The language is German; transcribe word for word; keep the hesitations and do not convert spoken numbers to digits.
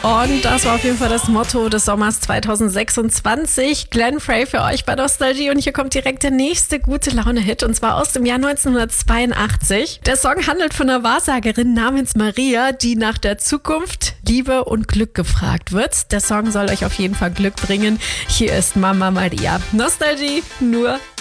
Und das war auf jeden Fall das Motto des Sommers zweitausendsechsundzwanzig. Glenn Frey für euch bei Nostalgie. Und hier kommt direkt der nächste gute Laune-Hit. Und zwar aus dem Jahr neunzehnhundertzweiundachtzig. Der Song handelt von einer Wahrsagerin namens Maria, die nach der Zukunft, Liebe und Glück gefragt wird. Der Song soll euch auf jeden Fall Glück bringen. Hier ist Mama Maria. Nostalgie nur